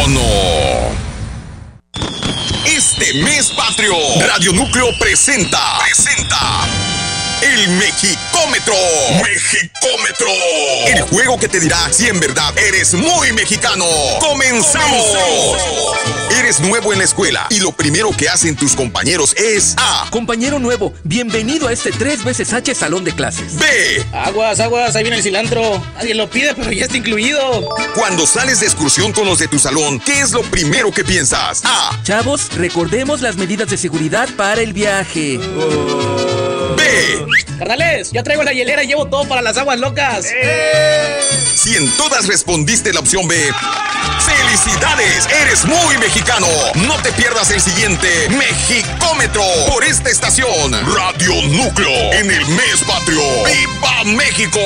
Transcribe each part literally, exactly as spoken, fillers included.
¿O no? Este mes patrio, Radio Núcleo presenta, presenta el Mexicómetro. Mexicómetro. El juego que te dirá si en verdad eres muy mexicano. ¡Comenzamos! Eres nuevo en la escuela y lo primero que hacen tus compañeros es A. Compañero nuevo, bienvenido a este tres veces H salón de clases. B. Aguas, aguas, ahí viene el cilantro. Nadie lo pide, pero ya está incluido. Cuando sales de excursión con los de tu salón, ¿qué es lo primero que piensas? A. Chavos, recordemos las medidas de seguridad para el viaje. B. Carnales, ya traigo la hielera y llevo todo para las aguas locas. ¡Eh! Si en todas respondiste la opción B, ¡felicidades! ¡Eres muy mexicano! No te pierdas el siguiente Mexicómetro por esta estación, Radio Núcleo, en el mes patrio. ¡Viva México!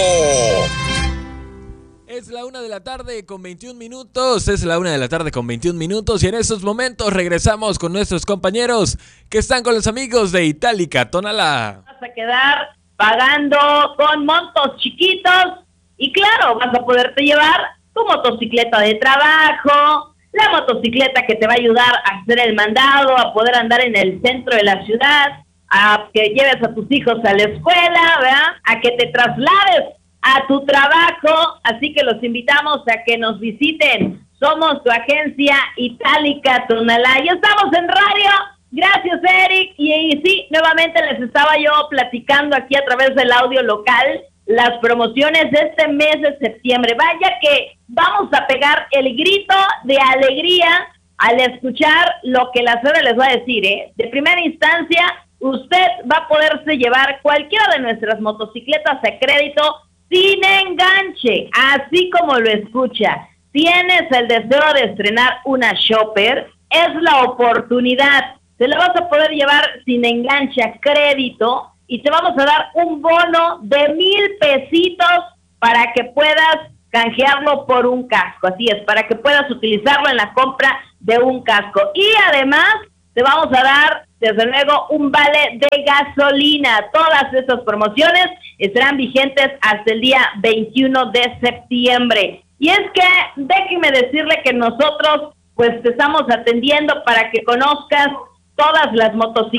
Es la una de la tarde con veintiún minutos, es la una de la tarde con veintiún minutos y en estos momentos regresamos con nuestros compañeros que están con los amigos de Itálica Tonalá. Vas a quedar pagando con montos chiquitos y claro, vas a poderte llevar tu motocicleta de trabajo, la motocicleta que te va a ayudar a hacer el mandado, a poder andar en el centro de la ciudad, a que lleves a tus hijos a la escuela, ¿verdad? A que te traslades a tu trabajo, así que los invitamos a que nos visiten. Somos tu agencia Itálica Tonalá. Ya estamos en radio. Gracias, Eric. Y, y sí, nuevamente les estaba yo platicando aquí a través del audio local las promociones de este mes de septiembre. Vaya que vamos a pegar el grito de alegría al escuchar lo que la señora les va a decir, ¿eh? De primera instancia, usted va a poderse llevar cualquiera de nuestras motocicletas a crédito sin enganche, así como lo escucha. ¿Tienes el deseo de estrenar una Shopper? Es la oportunidad. Te la vas a poder llevar sin enganche a crédito y te vamos a dar un bono de mil pesitos para que puedas canjearlo por un casco. Así es, para que puedas utilizarlo en la compra de un casco. Y además te vamos a dar, desde luego, un vale de gasolina. Todas estas promociones estarán vigentes hasta el día veintiuno de septiembre. Y es que déjeme decirle que nosotros pues te estamos atendiendo para que conozcas todas las motocicletas